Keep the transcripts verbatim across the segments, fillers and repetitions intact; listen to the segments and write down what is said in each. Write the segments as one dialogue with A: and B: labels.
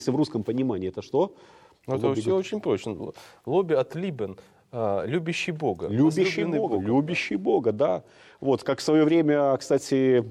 A: в русском понимании это что?
B: Ну, это все очень прочно. Лоби от либен, а, любящий Бога.
A: Любящий Бога, Бога, любящий Бога, да. Вот, как в свое время, кстати,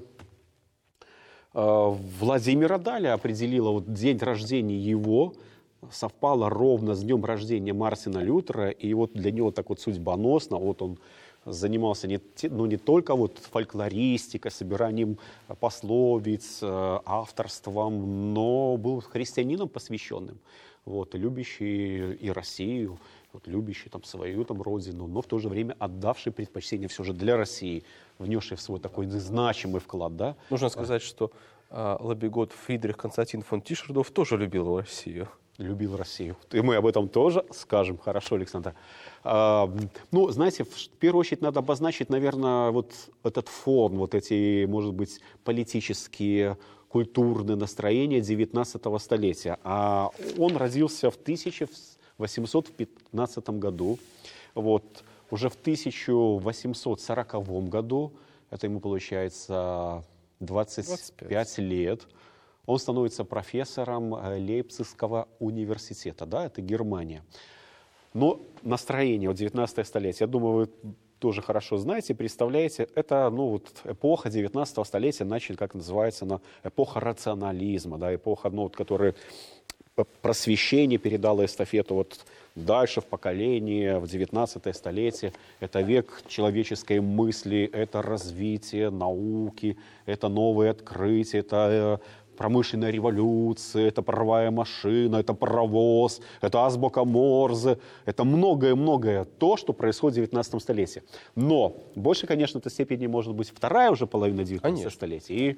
A: Владимира Даля определила вот день рождения его, совпало ровно с днем рождения Мартина Лютера, и вот для него так вот судьбоносно, вот он занимался не, ну, не только вот фольклористикой, собиранием пословиц, авторством, но был христианином посвященным, вот, любящий и Россию, вот, любящий там свою там родину, но в то же время отдавший предпочтение все же для России, внесший в свой такой значимый вклад, да.
B: Нужно сказать, что а, Лобигот Фридрих Константин фон Тишердорф тоже любил Россию.
A: Любил Россию. И мы об этом тоже скажем. Хорошо, Александр. А, ну, знаете, в первую очередь надо обозначить, наверное, вот этот фон, вот эти, может быть, политические, культурные настроения девятнадцатого столетия. А он родился в тысяча восемьсот пятнадцатом году. Вот. Уже в тысяча восемьсот сороковом году, это ему получается двадцать пять лет, он становится профессором Лейпцигского университета, да, это Германия. Но настроение, вот девятнадцатое столетие, я думаю, вы тоже хорошо знаете, представляете, это, ну, вот эпоха девятнадцатого столетия, начали, как называется, на эпоха рационализма, да, эпоха, ну, вот, которая просвещение передало эстафету вот дальше в поколение, в девятнадцатое столетие. Это век человеческой мысли, это развитие науки, это новые открытия, это промышленная революция, это паровая машина, это паровоз, это азбука Морзе, это многое-многое то, что происходит в девятнадцатом столетии. Но больше, конечно, в этой степени может быть вторая уже половина девятнадцатого столетия и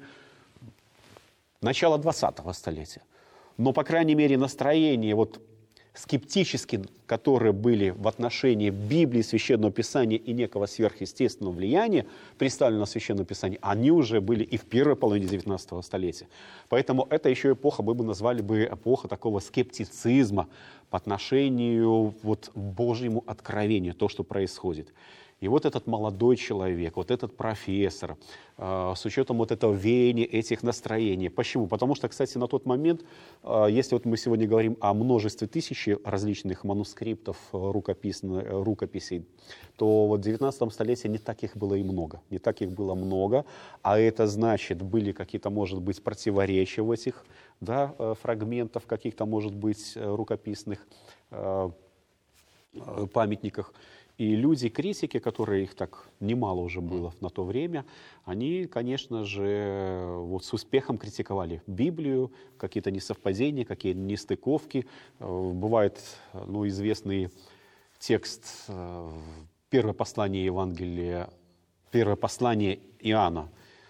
A: начало двадцатого столетия. Но, по крайней мере, настроение вот скептические, которые были в отношении Библии, Священного Писания и некого сверхъестественного влияния, представленного в Священном Писании, они уже были и в первой половине девятнадцатого столетия. Поэтому это еще эпоха, мы бы назвали бы эпоха такого скептицизма по отношению вот к Божьему откровению, то, что происходит. И вот этот молодой человек, вот этот профессор, э, с учетом вот этого веяния, этих настроений. Почему? Потому что, кстати, на тот момент, э, если вот мы сегодня говорим о множестве тысяч различных манускриптов, рукописей, то вот в девятнадцатом столетии не так их было и много. Не так их было много, а это значит, были какие-то, может быть, противоречия в этих, да, фрагментах, каких-то, может быть, рукописных э, памятниках. И люди, критики, которые их так немало уже было на то время, они, конечно же, вот с успехом критиковали Библию, какие-то несовпадения, какие-то нестыковки. Бывает, ну, известный текст, первое послание Евангелия, первое послание Иоанна,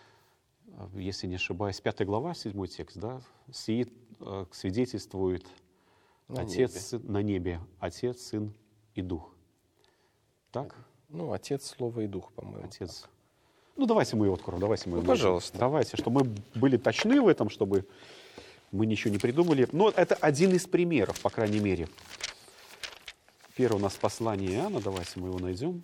A: если не ошибаюсь, пятая глава, седьмой текст, да, сии свидетельствует на Отец небе. на небе, Отец, Сын и Дух. Так?
B: Ну, Отец, Слово и Дух, по-моему.
A: Отец. Ну, давайте мы его откроем. Давайте мы
B: ну,
A: его
B: пожалуйста.
A: Давайте, чтобы мы были точны в этом, чтобы мы ничего не придумали. Но это один из примеров, по крайней мере. Первое у нас послание Иоанна. Давайте мы его найдем.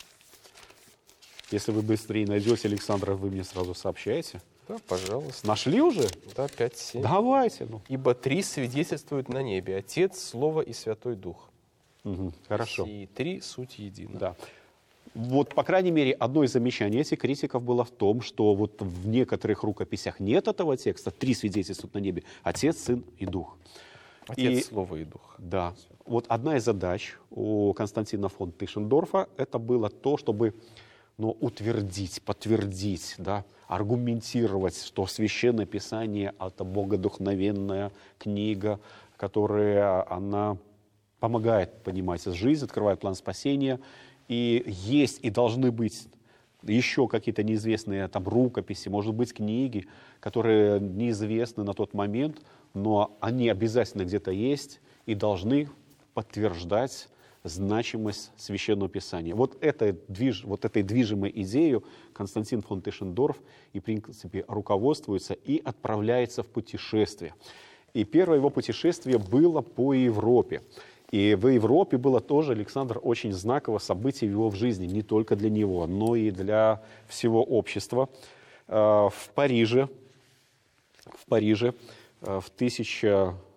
A: Если вы быстрее найдете, Александра, вы мне сразу сообщаете.
B: Да, пожалуйста.
A: Нашли уже?
B: Да, пять семь.
A: Давайте. Ну.
B: Ибо три свидетельствуют на небе. Отец, Слово и Святой Дух.
A: Угу, хорошо.
B: И три суть едина.
A: Да. Вот, по крайней мере, одно из замечаний этих критиков было в том, что вот в некоторых рукописях нет этого текста, три свидетельствуют на небе, Отец, Сын и Дух.
B: Отец,
A: и,
B: Слово и Дух.
A: Да. Вот одна из задач у Константина фон Тишендорфа это было то, чтобы, ну, утвердить, подтвердить, да, аргументировать, что Священное Писание — это богодухновенная книга, которая, она помогает понимать жизнь, открывает план спасения. И есть и должны быть еще какие-то неизвестные там рукописи, может быть, книги, которые неизвестны на тот момент, но они обязательно где-то есть и должны подтверждать значимость Священного Писания. Вот, это, движ, вот этой движимой идеей Константин фон Тишендорф и, в принципе, руководствуется и отправляется в путешествие. И первое его путешествие было по Европе. И в Европе было тоже, Александр, очень знаковое событие его в жизни, не только для него, но и для всего общества. В Париже, в Париже в тысяча